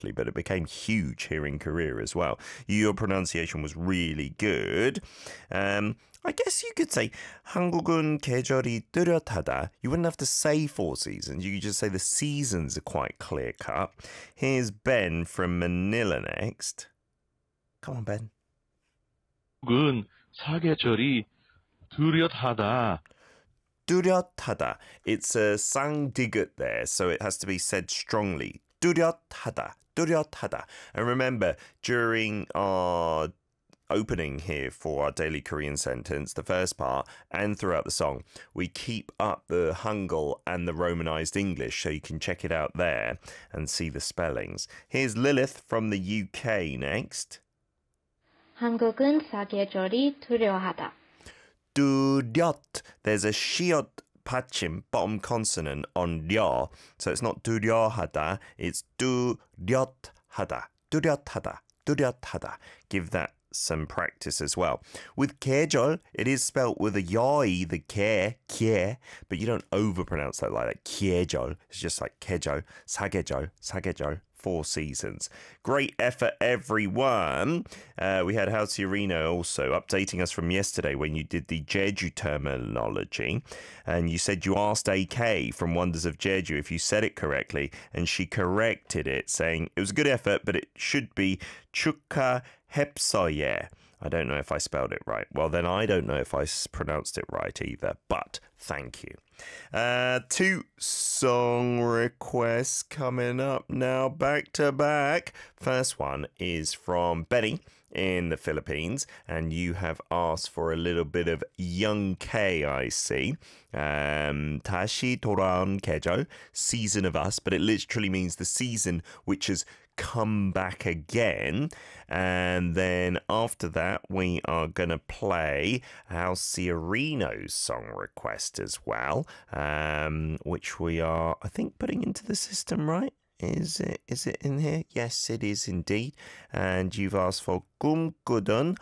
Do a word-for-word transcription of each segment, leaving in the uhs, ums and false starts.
but it became huge here in Korea as well. Your pronunciation was really good. Um, I guess you could say 한국은 계절이 뚜렷하다. You wouldn't have to say four seasons. You could just say the seasons are quite clear cut. Here's Ben from Manila next. Come on, Ben. 한국은 사계절이 뚜렷하다. 뚜렷하다. It's a 쌍디귿 there, so it has to be said strongly. 뚜렷하다. 뚜렷하다. And remember, during our opening here for our daily Korean sentence, the first part, and throughout the song, we keep up the Hangul and the Romanized English, so you can check it out there and see the spellings. Here's Lilith from the U K next. 한국은 사계절이 뚜렷하다. 뚜렷. There's a shiot 받침, bottom consonant on 려. So it's not 뚜렷하다, it's 뚜렷하다. 뚜렷하다. 뚜렷하다. Give that some practice as well. With 계절, it is spelt with a yoi, the ke, kie, but you don't overpronounce that like that. 계절. It's just like 계절, 사계절, 사계절. Four seasons. Great effort, everyone. Uh, we had Halciarino also updating us from yesterday when you did the Jeju terminology. And you said you asked A K from Wonders of Jeju if you said it correctly. And she corrected it, saying it was a good effort, but it should be 축하 hepsoye. I don't know if I spelled it right. Well, then I don't know if I pronounced it right either. But thank you. Uh, two song requests coming up now, back to back. First one is from Benny in the Philippines, and you have asked for a little bit of Young K, I see. Um, 다시 돌아온 계절, season of us, but it literally means the season which has come back again. And then after that, we are going to play Halciarino's song request as well, um, which we are, I think, putting into the system, right? Is it, is it in here? Yes, it is indeed. And you've asked for 꿈꾸던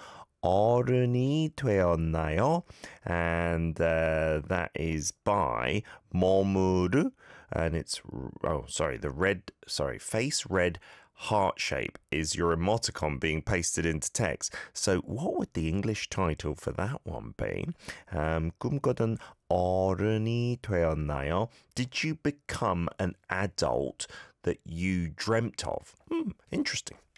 어른이 되었나요? And uh, that is by Momuru. And it's, oh, sorry, the red, sorry, face red heart shape is your emoticon being pasted into text. So what would the English title for that one be? Um, 꿈꾸던 어른이 되었나요? Did you become an adult that you dreamt of? Hmm, interesting.